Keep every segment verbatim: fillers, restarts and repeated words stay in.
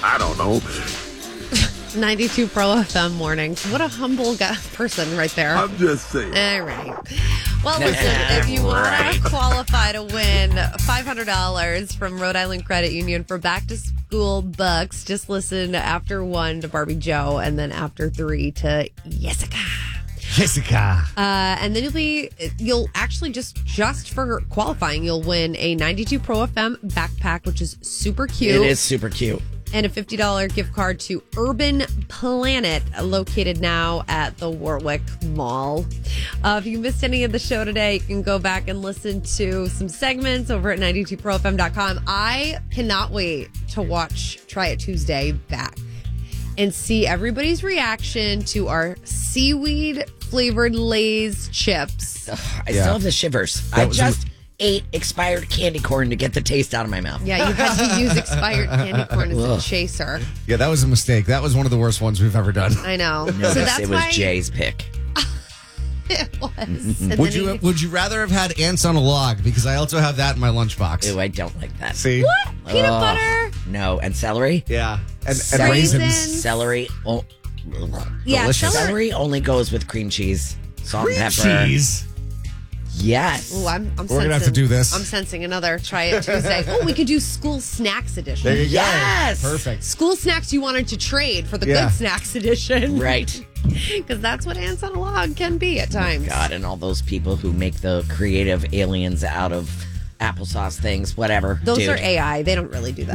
I don't know. ninety-two Pro F M mornings. What a humble guy, person right there. I'm just saying. All right. Well, listen, if you want Right. to qualify to win five hundred dollars from Rhode Island Credit Union for back to school bucks, just listen after one to Barbie Joe and then after three to Jessica. Jessica. Uh, and then you'll be, you'll actually just, just for qualifying, you'll win a ninety-two Pro F M backpack, which is super cute. It is super cute. And a fifty dollars gift card to Urban Planet, located now at the Warwick Mall. Uh, if you missed any of the show today, you can go back and listen to some segments over at ninety-two pro f m dot com. I cannot wait to watch Try It Tuesday back and see everybody's reaction to our seaweed flavored Lay's chips. Ugh, I Yeah. still have the shivers. That I was just ate expired candy corn to get the taste out of my mouth. Yeah, you had to use expired candy corn as a chaser. Yeah, that was a mistake. That was one of the worst ones we've ever done. I know. Notice so that's it was why Jay's pick. it was. And Would then you he- Would you rather have had ants on a log? Because I also have that in my lunchbox. Ew, I don't like that. See? What? Peanut Ugh. butter? No, and celery? Yeah. And, and Celery. raisins. Raisins. Celery. Oh, Yeah, Delicious. celery. celery only goes with cream cheese, salt Cream and pepper. cheese. Yes. Ooh, I'm, I'm We're gonna have sensing- to do this. I'm sensing another Try It Tuesday. Oh, we could do school snacks edition. There you Yes. go. Perfect. School snacks you wanted to trade for the Yeah. good snacks edition. Right. Because that's what ants on a log can be at times. God, and all those people who make the creative aliens out of applesauce things, whatever. Those Dude. are A I. They don't really do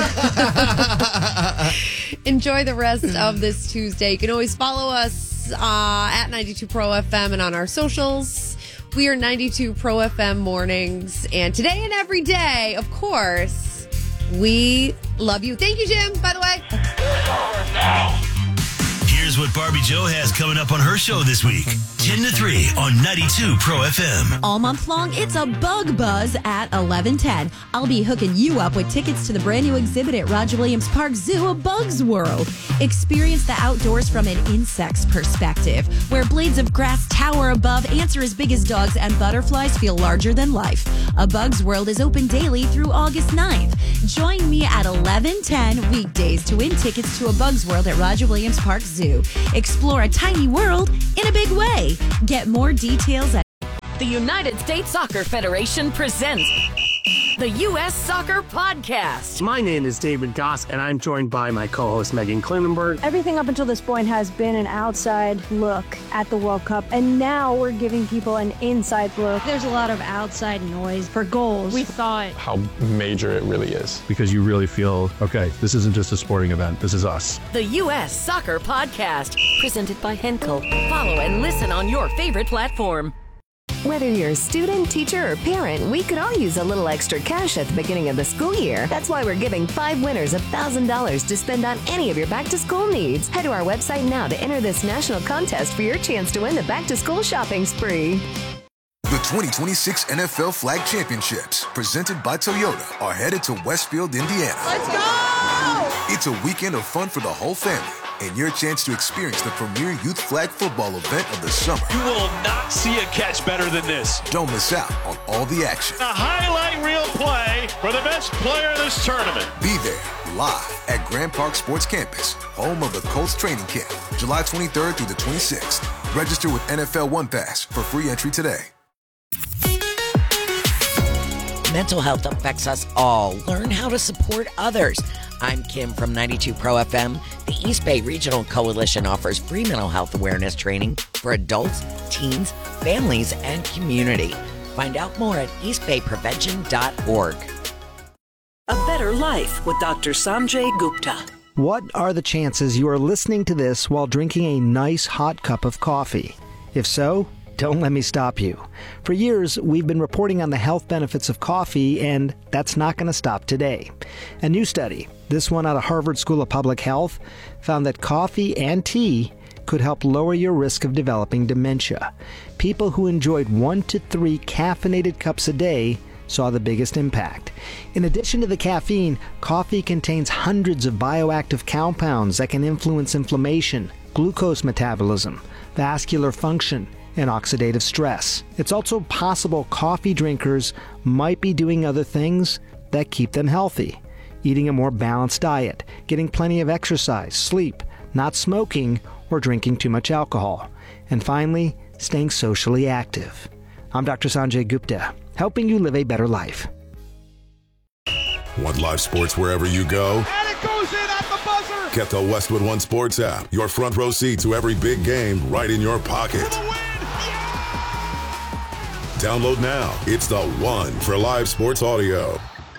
that. Enjoy the rest of this Tuesday. You can always follow us uh, at ninety-two Pro F M and on our socials. We are ninety-two Pro F M mornings. And today and every day, of course, we love you. Thank you, Jim, by the way. Here's what Barbie Joe has coming up on her show this week. ten to three on ninety-two Pro F M. All month long, it's a bug buzz at eleven ten. I'll be hooking you up with tickets to the brand new exhibit at Roger Williams Park Zoo, A Bug's World. Experience the outdoors from an insect's perspective, where blades of grass tower above, ants are as big as dogs, and butterflies feel larger than life. A Bug's World is open daily through August ninth. Join me at eleven ten weekdays to win tickets to A Bug's World at Roger Williams Park Zoo. Explore a tiny world in a big way. Get more details at The United States Soccer Federation presents the U S Soccer Podcast. My name is David Goss, and I'm joined by my co-host Megan Klinenberg. Everything up until this point has been an outside look at the World Cup, and now we're giving people an inside look. There's a lot of outside noise for goals. We thought how major it really is. Because you really feel, okay, this isn't just a sporting event, this is us. The U S Soccer Podcast, presented by Henkel. Follow and listen on your favorite platform. Whether you're a student, teacher, or parent, we could all use a little extra cash at the beginning of the school year. That's why we're giving five winners one thousand dollars to spend on any of your back-to-school needs. Head to our website now to enter this national contest for your chance to win the back-to-school shopping spree. The twenty twenty-six N F L Flag Championships, presented by Toyota, are headed to Westfield, Indiana. Let's go! It's a weekend of fun for the whole family, and your chance to experience the premier youth flag football event of the summer. You will not see a catch better than this. Don't miss out on all the action. A highlight reel play for the best player of this tournament. Be there, live at Grand Park Sports Campus, home of the Colts training camp, July twenty-third through the twenty-sixth. Register with N F L One Pass for free entry today. Mental health affects us all. Learn how to support others. I'm Kim from ninety-two Pro F M. The East Bay Regional Coalition offers free mental health awareness training for adults, teens, families, and community. Find out more at east bay prevention dot org. A Better Life with Doctor Sanjay Gupta. What are the chances you are listening to this while drinking a nice hot cup of coffee? If so, don't let me stop you. For years, we've been reporting on the health benefits of coffee, and that's not going to stop today. A new study, this one out of Harvard School of Public Health, found that coffee and tea could help lower your risk of developing dementia. People who enjoyed one to three caffeinated cups a day saw the biggest impact. In addition to the caffeine, coffee contains hundreds of bioactive compounds that can influence inflammation, glucose metabolism, vascular function, and oxidative stress. It's also possible coffee drinkers might be doing other things that keep them healthy. eating a more balanced diet, getting plenty of exercise, sleep, not smoking, or drinking too much alcohol. And finally, staying socially active. I'm Doctor Sanjay Gupta, helping you live a better life. Want live sports wherever you go? And it goes in at the buzzer! Get the Westwood One Sports app. Your front row seat to every big game right in your pocket. Download now. It's the one for live sports audio.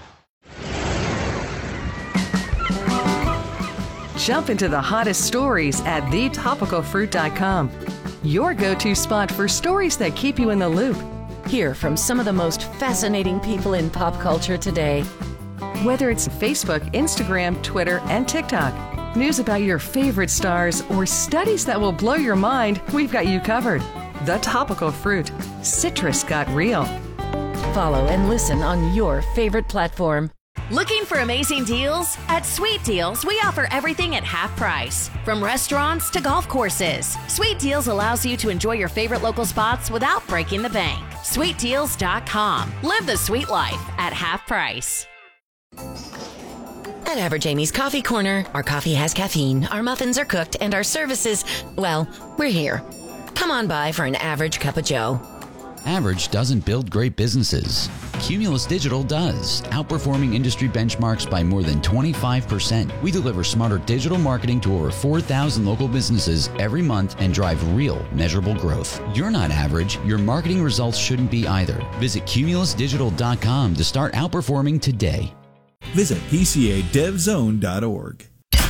Jump into the hottest stories at the topical fruit dot com. Your go-to spot for stories that keep you in the loop. Hear from some of the most fascinating people in pop culture today. Whether it's Facebook, Instagram, Twitter, and TikTok, news about your favorite stars, or studies that will blow your mind, we've got you covered. The Topical Fruit. Citrus got real. Follow and listen on your favorite platform. Looking for amazing deals? At Sweet Deals, we offer everything at half price. From restaurants to golf courses, Sweet Deals allows you to enjoy your favorite local spots without breaking the bank. sweet deals dot com. Live the sweet life at half price. At Average Amy's Coffee Corner, our coffee has caffeine, our muffins are cooked, and our services, well, we're here. Come on by for an average cup of joe. Average doesn't build great businesses. Cumulus Digital does, outperforming industry benchmarks by more than twenty-five percent. We deliver smarter digital marketing to over four thousand local businesses every month and drive real, measurable growth. You're not average. Your marketing results shouldn't be either. Visit cumulus digital dot com to start outperforming today. Visit P C A dev zone dot org.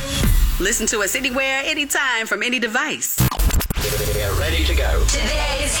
Listen to us anywhere, anytime, from any device. We're ready to go. Today's